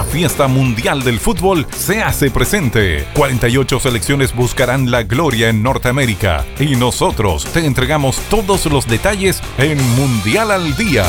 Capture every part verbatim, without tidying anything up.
fiesta mundial del fútbol se hace presente. cuarenta y ocho selecciones buscarán la gloria en Norteamérica y nosotros te entregamos todos los detalles en Mundial al Día.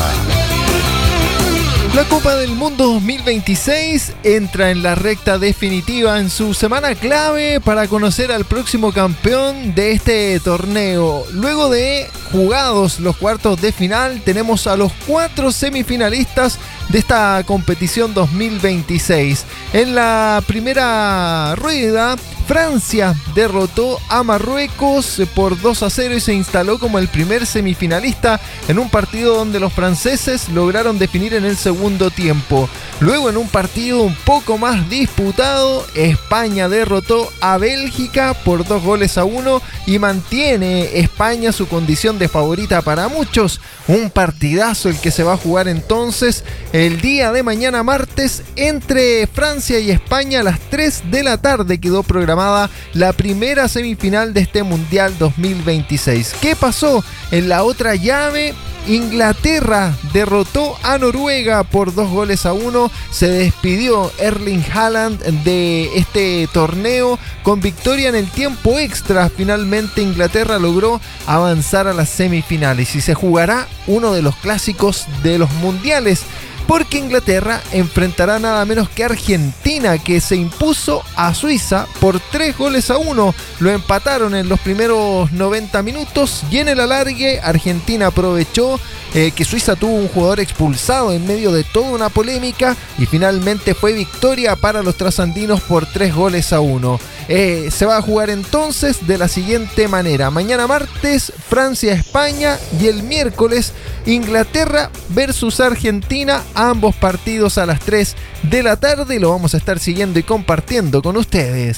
La Copa del Mundo dos mil veintiséis entra en la recta definitiva en su semana clave para conocer al próximo campeón de este torneo. Luego de jugados los cuartos de final, tenemos a los cuatro semifinalistas de esta competición dos mil veintiséis. En la primera rueda, Francia derrotó a Marruecos por dos a cero y se instaló como el primer semifinalista en un partido donde los franceses lograron definir en el segundo tiempo. Luego, en un partido un poco más disputado, España derrotó a Bélgica por dos goles a uno y mantiene España su condición de favorita para muchos. Un partidazo el que se va a jugar entonces el día de mañana martes entre Francia y España a las tres de la tarde. Quedó programada la primera semifinal de este Mundial dos mil veintiséis. ¿Qué pasó en la otra llave? Inglaterra derrotó a Noruega por dos goles a uno. Se despidió Erling Haaland de este torneo con victoria en el tiempo extra. Finalmente Inglaterra logró avanzar a las semifinales y se jugará uno de los clásicos de los mundiales, porque Inglaterra enfrentará nada menos que Argentina, que se impuso a Suiza por tres goles a uno. Lo empataron en los primeros noventa minutos y en el alargue Argentina aprovechó eh, que Suiza tuvo un jugador expulsado en medio de toda una polémica y finalmente fue victoria para los trasandinos por tres goles a uno. Eh, se va a jugar entonces de la siguiente manera: mañana martes Francia-España y el miércoles Inglaterra versus Argentina, ambos partidos a las tres de la tarde. Lo vamos a estar siguiendo y compartiendo con ustedes.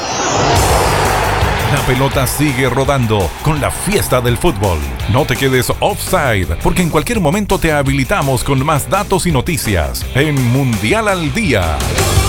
La pelota sigue rodando con la fiesta del fútbol. No te quedes offside, porque en cualquier momento te habilitamos con más datos y noticias en Mundial al Día.